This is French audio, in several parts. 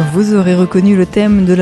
vous aurez reconnu le thème de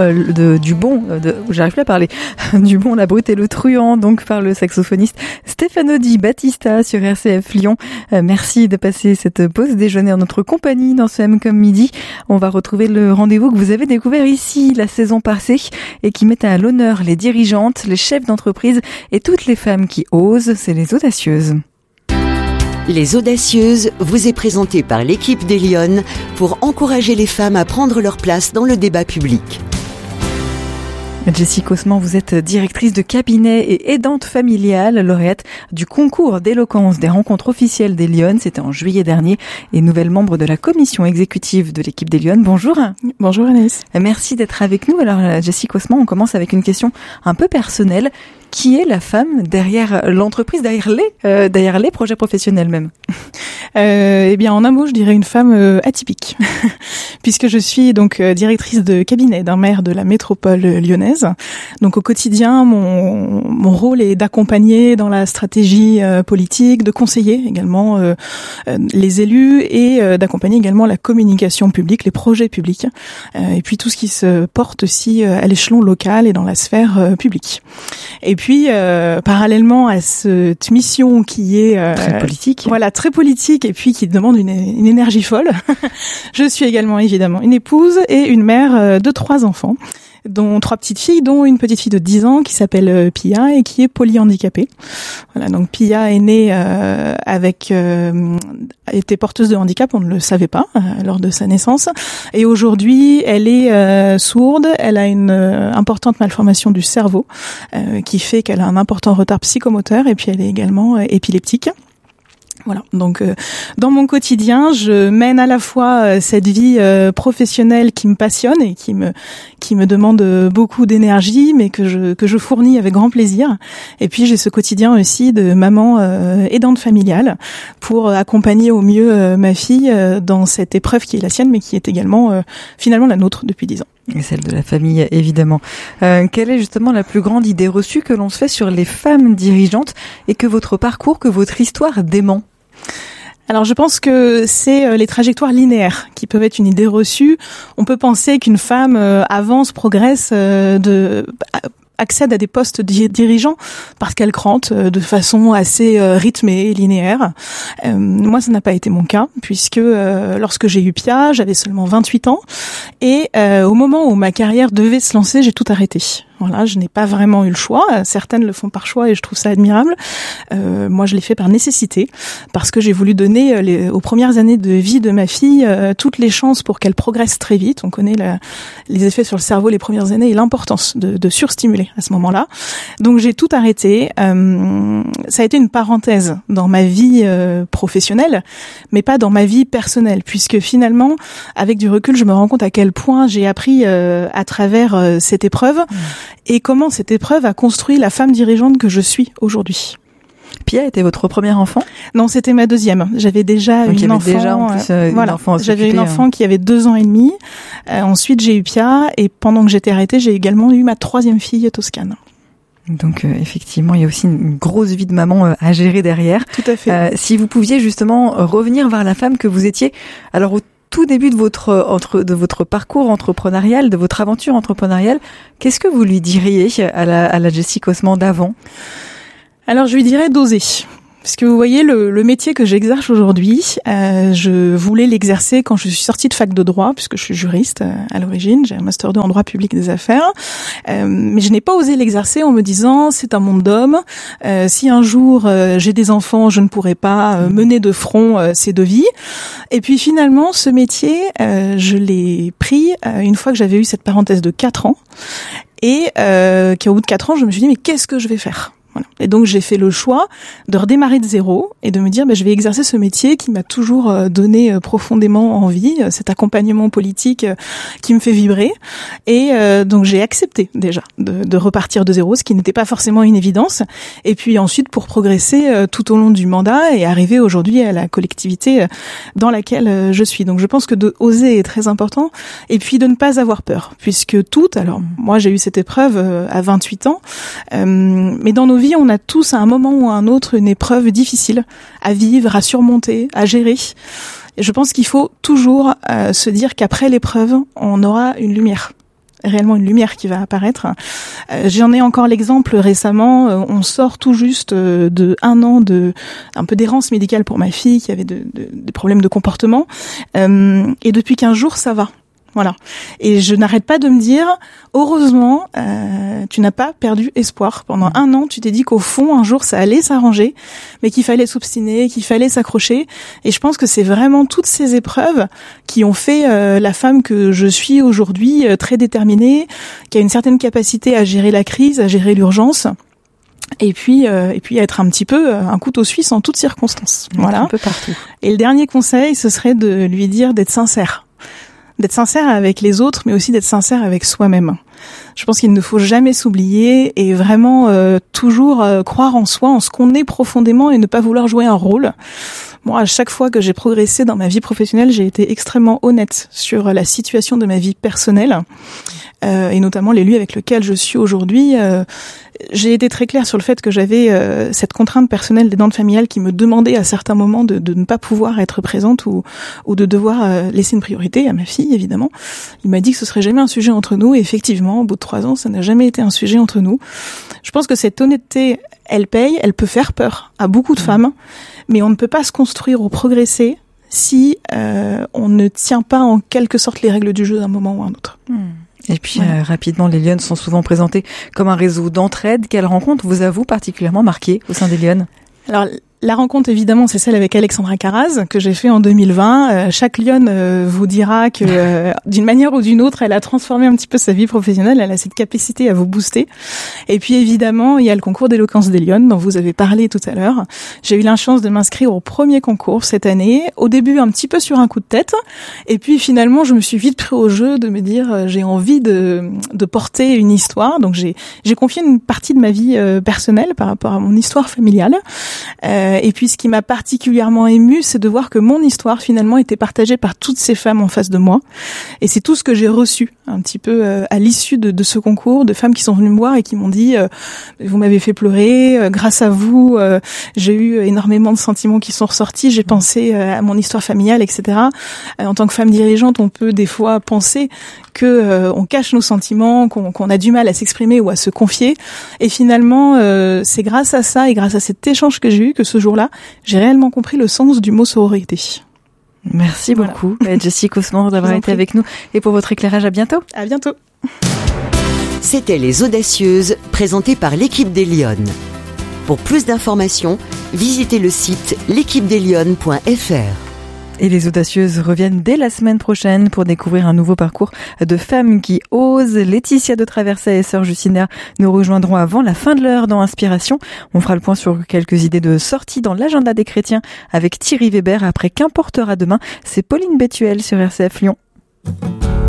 du bon, la brute et le truand, donc par le saxophoniste Stefano Di Battista sur RCF Lyon. Merci de passer cette pause déjeuner en notre compagnie dans ce M comme midi. On va retrouver le rendez-vous que vous avez découvert ici la saison passée et qui met à l'honneur les dirigeantes, les chefs d'entreprise et toutes les femmes qui osent, c'est les audacieuses. Les Audacieuses vous est présenté par l'équipe des Lyonnes pour encourager les femmes à prendre leur place dans le débat public. Jessie Cosman, vous êtes directrice de cabinet et aidante familiale, lauréate du concours d'éloquence des rencontres officielles des Lyonnes. C'était en juillet dernier et nouvelle membre de la commission exécutive de l'équipe des Lyonnes. Bonjour. Bonjour Anaïs. Merci d'être avec nous. Alors Jessie Cosman, on commence avec une question un peu personnelle. Qui est la femme derrière l'entreprise, derrière les projets professionnels même? Eh bien, en un mot, je dirais une femme atypique, puisque je suis donc directrice de cabinet d'un maire de la métropole lyonnaise. Donc, au quotidien, mon rôle est d'accompagner dans la stratégie politique, de conseiller également les élus et d'accompagner également la communication publique, les projets publics, et puis tout ce qui se porte aussi à l'échelon local et dans la sphère publique. Et puis, parallèlement à cette mission qui est très politique, très politique, et puis qui demande une énergie folle, je suis également évidemment une épouse et une mère de 3 enfants, dont 3 petites filles, dont une petite fille de 10 ans qui s'appelle Pia et qui est polyhandicapée. Voilà, donc Pia est née était porteuse de handicap, on ne le savait pas lors de sa naissance, et aujourd'hui elle est sourde, elle a une importante malformation du cerveau qui fait qu'elle a un important retard psychomoteur, et puis elle est également épileptique. Voilà. Donc, dans mon quotidien, je mène à la fois cette vie professionnelle qui me passionne et qui me demande beaucoup d'énergie, mais que je fournis avec grand plaisir. Et puis, j'ai ce quotidien aussi de maman aidante familiale pour accompagner au mieux ma fille dans cette épreuve qui est la sienne, mais qui est également finalement la nôtre depuis 10 ans. Et celle de la famille, évidemment. Quelle est justement la plus grande idée reçue que l'on se fait sur les femmes dirigeantes et que votre parcours, que votre histoire dément? Alors je pense que c'est les trajectoires linéaires qui peuvent être une idée reçue. On peut penser qu'une femme avance, progresse, accède à des postes dirigeants parce qu'elle crante de façon assez rythmée et linéaire. Moi, ça n'a pas été mon cas, puisque lorsque j'ai eu Pia, j'avais seulement 28 ans, et au moment où ma carrière devait se lancer, j'ai tout arrêté. Voilà, je n'ai pas vraiment eu le choix. Certaines le font par choix et je trouve ça admirable. Moi, je l'ai fait par nécessité parce que j'ai voulu donner aux premières années de vie de ma fille toutes les chances pour qu'elle progresse très vite. On connaît les effets sur le cerveau les premières années et l'importance de surstimuler à ce moment-là. Donc, j'ai tout arrêté. Ça a été une parenthèse dans ma vie professionnelle, mais pas dans ma vie personnelle, puisque finalement, avec du recul, je me rends compte à quel point j'ai appris à travers cette épreuve. Et comment cette épreuve a construit la femme dirigeante que je suis aujourd'hui. Pia était votre premier enfant? Non, c'était ma deuxième. J'avais déjà une enfant. J'avais une enfant qui avait 2 ans et demi. Ensuite, j'ai eu Pia, et pendant que j'étais arrêtée, j'ai également eu ma 3e fille, Toscane. Donc effectivement, il y a aussi une grosse vie de maman à gérer derrière. Tout à fait. Si vous pouviez justement revenir vers la femme que vous étiez, alors au tout début de votre parcours entrepreneurial, de votre aventure entrepreneuriale, qu'est-ce que vous lui diriez à la Jessie Cosman d'avant? Alors, je lui dirais d'oser. Parce que vous voyez, le métier que j'exerce aujourd'hui, je voulais l'exercer quand je suis sortie de fac de droit, puisque je suis juriste à l'origine, j'ai un master 2 en droit public des affaires, mais je n'ai pas osé l'exercer en me disant c'est un monde d'hommes, si un jour j'ai des enfants, je ne pourrai pas mener de front ces 2 vies. Et puis finalement, ce métier, je l'ai pris une fois que j'avais eu cette parenthèse de 4 ans, et qu'au bout de 4 ans, je me suis dit mais qu'est-ce que je vais faire ? Voilà. Et donc j'ai fait le choix de redémarrer de zéro et de me dire je vais exercer ce métier qui m'a toujours donné profondément envie, cet accompagnement politique qui me fait vibrer. Et donc j'ai accepté déjà de repartir de zéro, ce qui n'était pas forcément une évidence. Et puis ensuite pour progresser tout au long du mandat et arriver aujourd'hui à la collectivité dans laquelle je suis. Donc je pense que de oser est très important et puis de ne pas avoir peur, puisque alors moi j'ai eu cette épreuve à 28 ans, mais dans nos vies, on a tous à un moment ou à un autre une épreuve difficile à vivre, à surmonter, à gérer. je pense qu'il faut toujours se dire qu'après l'épreuve, on aura une lumière. Réellement une lumière qui va apparaître. J'en ai encore l'exemple récemment. On sort tout juste de 1 an de un peu d'errance médicale pour ma fille qui avait des problèmes de comportement. Et depuis 15 jours, ça va. Voilà. Et je n'arrête pas de me dire, heureusement, tu n'as pas perdu espoir. Pendant 1 an, tu t'es dit qu'au fond, un jour, ça allait s'arranger, mais qu'il fallait s'obstiner, qu'il fallait s'accrocher. Et je pense que c'est vraiment toutes ces épreuves qui ont fait la femme que je suis aujourd'hui, très déterminée, qui a une certaine capacité à gérer la crise, à gérer l'urgence. Et puis être un petit peu un couteau suisse en toutes circonstances. Voilà. Un peu partout. Et le dernier conseil, ce serait de lui dire d'être sincère. D'être sincère avec les autres, mais aussi d'être sincère avec soi-même. Je pense qu'il ne faut jamais s'oublier et vraiment toujours croire en soi, en ce qu'on est profondément et ne pas vouloir jouer un rôle. Moi, à chaque fois que j'ai progressé dans ma vie professionnelle, j'ai été extrêmement honnête sur la situation de ma vie personnelle et notamment l'élu avec lequel je suis aujourd'hui. J'ai été très claire sur le fait que j'avais cette contrainte personnelle d'aidante familiale qui me demandait à certains moments de ne pas pouvoir être présente ou de devoir laisser une priorité à ma fille, évidemment. Il m'a dit que ce serait jamais un sujet entre nous et effectivement, au bout de 3 ans, ça n'a jamais été un sujet entre nous. Je pense que cette honnêteté, elle paye, elle peut faire peur à beaucoup de femmes, mais on ne peut pas se construire ou progresser si on ne tient pas en quelque sorte les règles du jeu d'un moment ou un autre. Et puis rapidement, les Lionnes sont souvent présentées comme un réseau d'entraide. Quelle rencontre vous a-vous particulièrement marqué au sein des Lionnes ? Alors, la rencontre, évidemment, c'est celle avec Alexandra Caraz, que j'ai fait en 2020. Chaque Lionne vous dira que, d'une manière ou d'une autre, elle a transformé un petit peu sa vie professionnelle. Elle a cette capacité à vous booster. Et puis, évidemment, il y a le concours d'éloquence des Lionnes, dont vous avez parlé tout à l'heure. J'ai eu la chance de m'inscrire au premier concours cette année. Au début, un petit peu sur un coup de tête. Et puis, finalement, je me suis vite pris au jeu de me dire, j'ai envie de porter une histoire. Donc, j'ai confié une partie de ma vie personnelle par rapport à mon histoire familiale. Et puis ce qui m'a particulièrement émue, c'est de voir que mon histoire finalement était partagée par toutes ces femmes en face de moi. Et c'est tout ce que j'ai reçu un petit peu à l'issue de ce concours, de femmes qui sont venues me voir et qui m'ont dit vous m'avez fait pleurer, grâce à vous, j'ai eu énormément de sentiments qui sont ressortis, j'ai pensé à mon histoire familiale, etc. En tant que femme dirigeante, on peut des fois penser que on cache nos sentiments, qu'on a du mal à s'exprimer ou à se confier. Et finalement, c'est grâce à ça et grâce à cet échange que j'ai eu que ce jour-là, j'ai réellement compris le sens du mot sororité. Merci beaucoup, Jessie Cosman, d'avoir été avec nous et pour votre éclairage. À bientôt. À bientôt. C'était Les Audacieuses, présentées par l'équipe des Lyonnes. Pour plus d'informations, visitez le site l'équipedeslyonnes.fr. Et les Audacieuses reviennent dès la semaine prochaine pour découvrir un nouveau parcours de femmes qui osent. Laetitia de Traversay et Sœur Justina nous rejoindront avant la fin de l'heure dans Inspiration. On fera le point sur quelques idées de sortie dans l'agenda des chrétiens avec Thierry Weber après Qu'importera demain. C'est Pauline Bétuel sur RCF Lyon.